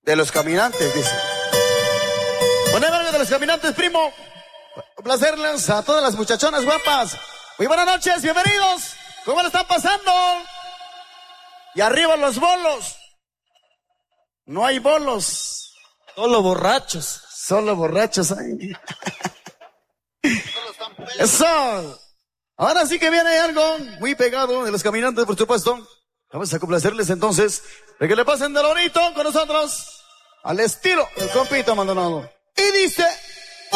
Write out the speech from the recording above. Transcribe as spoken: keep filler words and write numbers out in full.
de los caminantes, dice. Ponemos algo de los caminantes, primo. Complacerles a todas las muchachonas guapas. Muy buenas noches, bienvenidos. ¿Cómo le están pasando? Y arriba los bolos. No hay bolos. Solo borrachos. Solo borrachos hay. Eso. Ahora sí que viene algo muy pegado de los caminantes, por supuesto. Vamos a complacerles entonces de que le pasen de lo bonito con nosotros al estilo del compito Maldonado. Y dice...